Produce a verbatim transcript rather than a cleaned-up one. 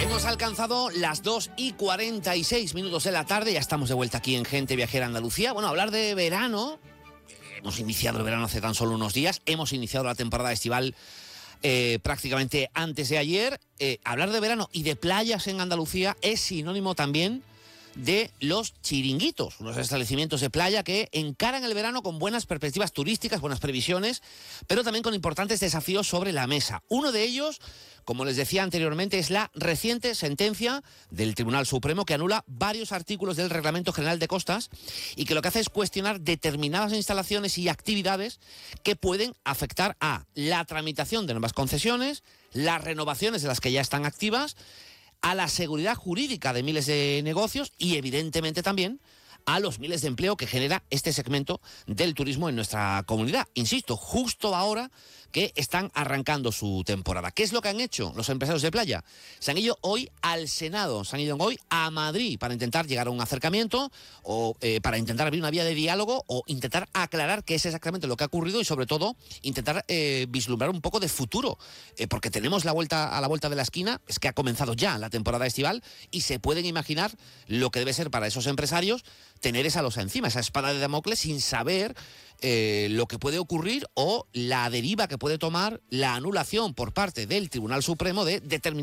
Hemos alcanzado las dos y cuarenta y seis minutos de la tarde, ya estamos de vuelta aquí en Gente Viajera Andalucía. Bueno, hablar de verano, hemos iniciado el verano hace tan solo unos días, hemos iniciado la temporada estival eh, prácticamente antes de ayer. Eh, hablar de verano y de playas en Andalucía es sinónimo también de los chiringuitos, unos establecimientos de playa que encaran el verano con buenas perspectivas turísticas, buenas previsiones, pero también con importantes desafíos sobre la mesa. Uno de ellos, como les decía anteriormente, es la reciente sentencia del Tribunal Supremo que anula varios artículos del Reglamento General de Costas y que lo que hace es cuestionar determinadas instalaciones y actividades que pueden afectar a la tramitación de nuevas concesiones, las renovaciones de las que ya están activas, a la seguridad jurídica de miles de negocios y, evidentemente, también a los miles de empleo que genera este segmento del turismo en nuestra comunidad. Insisto, justo ahora que están arrancando su temporada. ¿Qué es lo que han hecho los empresarios de playa? Se han ido hoy al Senado, se han ido hoy a Madrid para intentar llegar a un acercamiento o eh, para intentar abrir una vía de diálogo o intentar aclarar qué es exactamente lo que ha ocurrido y, sobre todo, intentar eh, vislumbrar un poco de futuro, eh, porque tenemos la vuelta a la vuelta de la esquina, es que ha comenzado ya la temporada estival y se pueden imaginar lo que debe ser para esos empresarios tener esa losa encima, esa espada de Damocles, sin saber eh, lo que puede ocurrir o la deriva que puede tomar la anulación por parte del Tribunal Supremo de determinadas